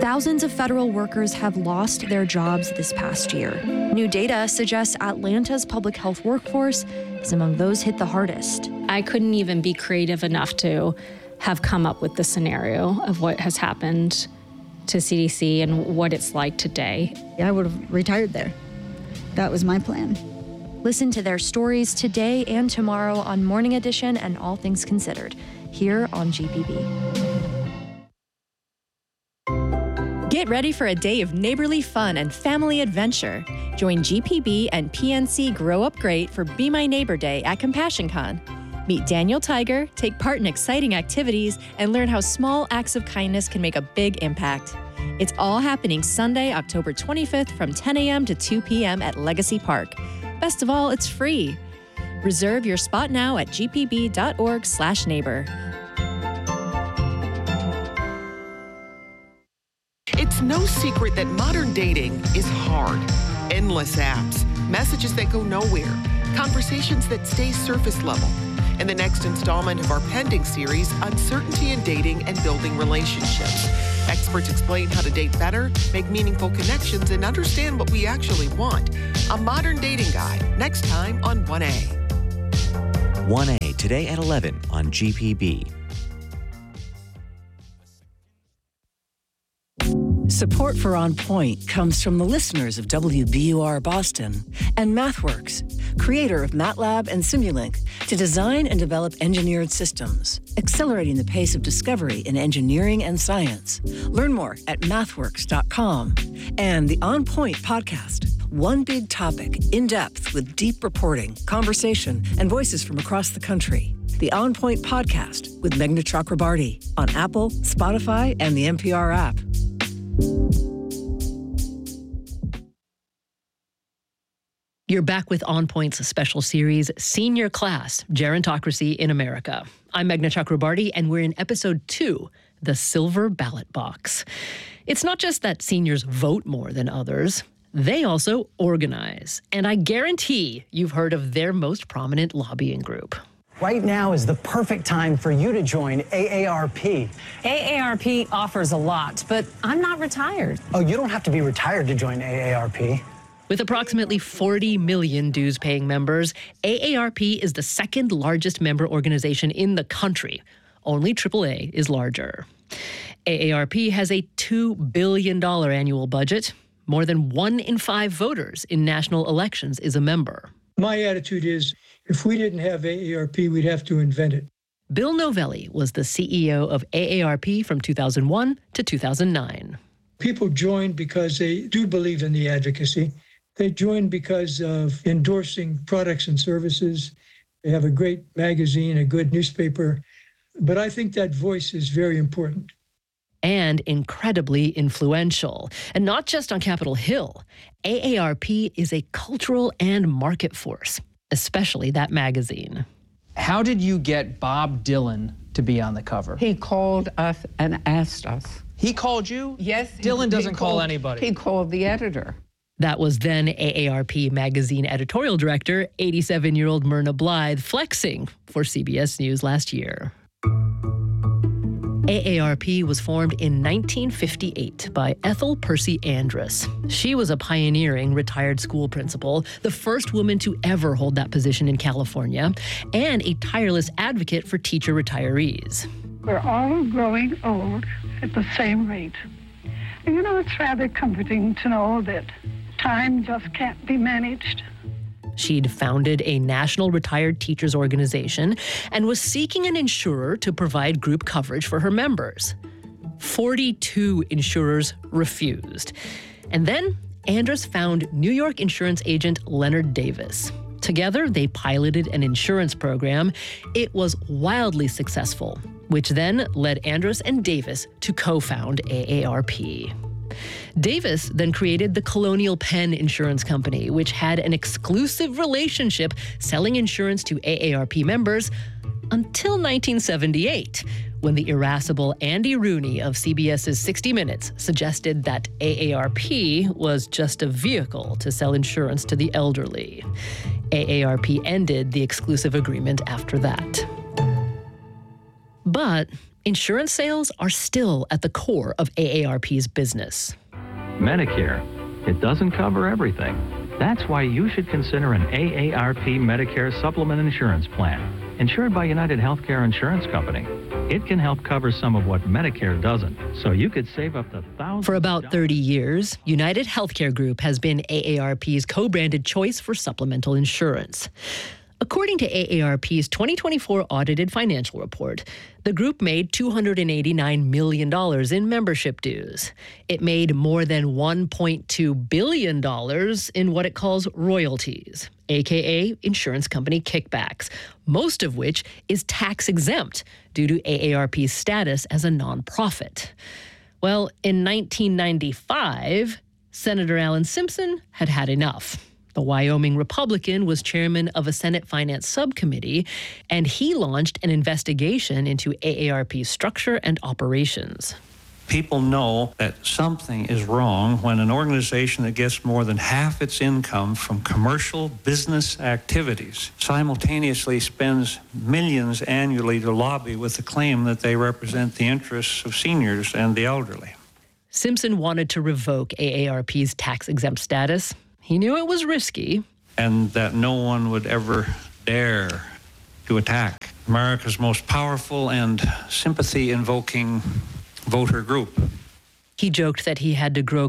Thousands of federal workers have lost their jobs this past year. New data suggests Atlanta's public health workforce is among those hit the hardest. I couldn't even be creative enough to have come up with the scenario of what has happened to CDC and what it's like today. I would have retired there. That was my plan. Listen to their stories today and tomorrow on Morning Edition and All Things Considered, here on GPB. Get ready for a day of neighborly fun and family adventure. Join GPB and PNC Grow Up Great for Be My Neighbor Day at CompassionCon. Meet Daniel Tiger, take part in exciting activities, and learn how small acts of kindness can make a big impact. It's all happening Sunday, October 25th from 10 a.m. to 2 p.m. at Legacy Park. Best of all, it's free. Reserve your spot now at gpb.org/neighbor. It's no secret that modern dating is hard. Endless apps, messages that go nowhere, conversations that stay surface level. In the next installment of our pending series, Uncertainty in Dating and Building Relationships, experts explain how to date better, make meaningful connections, and understand what we actually want. A modern dating guide, next time on 1A. 1A, today at 11 on GPB. Support for On Point comes from the listeners of WBUR Boston and MathWorks, creator of MATLAB and Simulink, to design and develop engineered systems, accelerating the pace of discovery in engineering and science. Learn more at mathworks.com. And the On Point podcast, one big topic, in depth with deep reporting, conversation, and voices from across the country. The On Point podcast with Meghna Chakrabarty on Apple, Spotify, and the NPR app. You're back with On Point's special series, Senior Class, Gerontocracy in America. I'm Meghna Chakrabarty, and we're in episode 2, The Silver Ballot Box. It's not just that seniors vote more than others, they also organize. And I guarantee you've heard of their most prominent lobbying group. Right now is the perfect time for you to join AARP. AARP offers a lot, but I'm not retired. Oh, you don't have to be retired to join AARP. With approximately 40 million dues-paying members, AARP is the second largest member organization in the country. Only AAA is larger. AARP has a $2 billion annual budget. More than 1 in 5 voters in national elections is a member. My attitude is, if we didn't have AARP, we'd have to invent it. Bill Novelli was the CEO of AARP from 2001 to 2009. People join because they do believe in the advocacy. They join because of endorsing products and services. They have a great magazine, a good newspaper. But I think that voice is very important. And incredibly influential. And not just on Capitol Hill. AARP is a cultural and market force, especially that magazine. How did you get Bob Dylan to be on the cover? He called us and asked us. He called you? Yes. Dylan doesn't call anybody. He called the editor. That was then AARP magazine editorial director, 87-year-old Myrna Blythe, flexing for CBS News last year. AARP was formed in 1958 by Ethel Percy Andrus. She was a pioneering retired school principal, the first woman to ever hold that position in California, and a tireless advocate for teacher retirees. We're all growing old at the same rate. And you know, it's rather comforting to know that time just can't be managed. She'd founded a national retired teachers organization and was seeking an insurer to provide group coverage for her members. 42 insurers refused. And then Andrus found New York insurance agent Leonard Davis. Together, they piloted an insurance program. It was wildly successful, which then led Andrus and Davis to co-found AARP. Davis then created the Colonial Penn Insurance Company, which had an exclusive relationship selling insurance to AARP members until 1978, when the irascible Andy Rooney of CBS's 60 Minutes suggested that AARP was just a vehicle to sell insurance to the elderly. AARP ended the exclusive agreement after that. But Insurance sales are still at the core of AARP's business. Medicare, it doesn't cover everything. That's why you should consider an AARP Medicare Supplement Insurance Plan, insured by United Healthcare Insurance Company. It can help cover some of what Medicare doesn't, so you could save up to thousands. For about 30 years, United Healthcare Group has been AARP's co-branded choice for supplemental insurance. According to AARP's 2024 audited financial report, the group made $289 million in membership dues. It made more than $1.2 billion in what it calls royalties, aka insurance company kickbacks, most of which is tax-exempt due to AARP's status as a nonprofit. Well, in 1995, Senator Alan Simpson had had enough. The Wyoming Republican was chairman of a Senate Finance Subcommittee, and he launched an investigation into AARP's structure and operations. People know that something is wrong when an organization that gets more than half its income from commercial business activities simultaneously spends millions annually to lobby with the claim that they represent the interests of seniors and the elderly. Simpson wanted to revoke AARP's tax-exempt status. He knew it was risky. And that no one would ever dare to attack America's most powerful and sympathy-invoking voter group. He joked that he had to grow